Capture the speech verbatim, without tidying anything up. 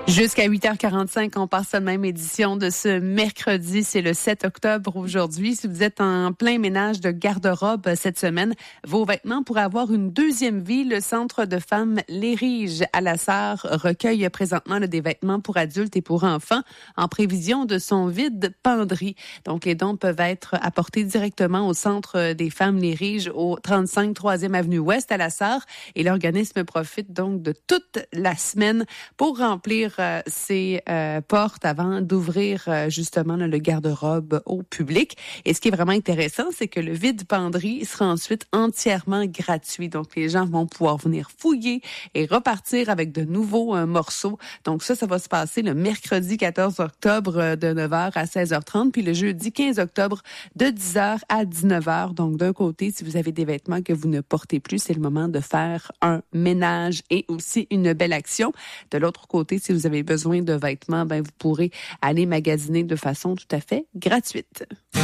Jusqu'à huit heures quarante-cinq, on passe à la même édition de ce mercredi. C'est le sept octobre aujourd'hui. Si vous êtes en plein ménage de garde-robe cette semaine, vos vêtements pourraient avoir une deuxième vie. Le Centre de femmes Les Riges à la Sarre recueille présentement là, des vêtements pour adultes et pour enfants en prévision de son vide penderie. Donc, les dons peuvent être apportés directement au Centre des femmes Les Riges au trente-cinq troisième Avenue Ouest à la Sarre. Et l'organisme profite donc de toute la semaine pour remplir euh, ses euh, portes avant d'ouvrir euh, justement là, le garde-robe au public. Et ce qui est vraiment intéressant, c'est que le vide-penderie sera ensuite entièrement gratuit. Donc, les gens vont pouvoir venir fouiller et repartir avec de nouveaux euh, morceaux. Donc, ça, ça va se passer le mercredi quatorze octobre euh, de neuf heures à seize heures trente, puis le jeudi quinze octobre de dix heures à dix-neuf heures. Donc, d'un côté, si vous avez des vêtements que vous ne portez plus, c'est le moment de faire un ménage et aussi une belle action. De l'autre côté, si vous avez besoin de vêtements, ben vous pourrez aller magasiner de façon tout à fait gratuite.